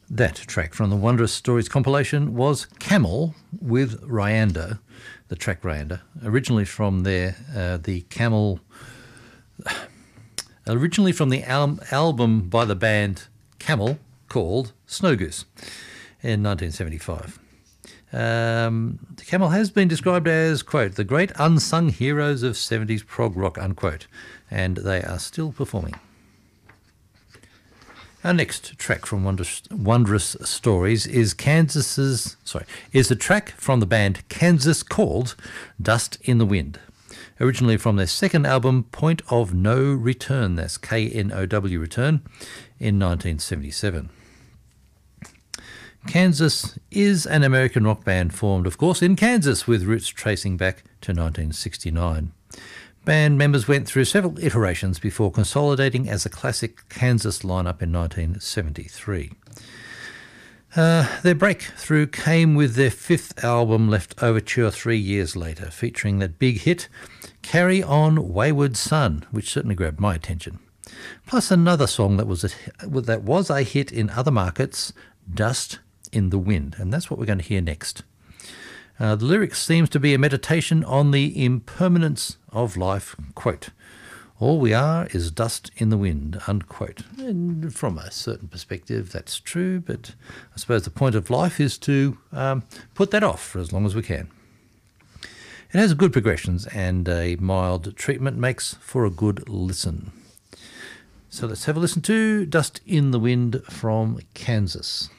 That track from the Wondrous Stories compilation was Camel with Ryanda, the track Ryanda, originally from the album by the band Camel called Snow Goose in 1975. Camel has been described as, quote, the great unsung heroes of 70s prog rock, unquote, and they are still performing. Our next track from Wondrous Stories is a track from the band Kansas called Dust in the Wind, originally from their second album Point of No Return, that's KNOW Return, in 1977. Kansas is an American rock band formed, of course, in Kansas with roots tracing back to 1969. Band members went through several iterations before consolidating as a classic Kansas lineup in 1973. Their breakthrough came with their fifth album, Left Overture, 3 years later, featuring that big hit, Carry On Wayward Son, which certainly grabbed my attention. Plus another song that was a hit in other markets, Dust in the Wind, and that's what we're going to hear next. The lyrics seems to be a meditation on the impermanence of life, quote, all we are is dust in the wind, unquote. And from a certain perspective, that's true, but I suppose the point of life is to put that off for as long as we can. It has good progressions, and a mild treatment makes for a good listen. So let's have a listen to Dust in the Wind from Kansas.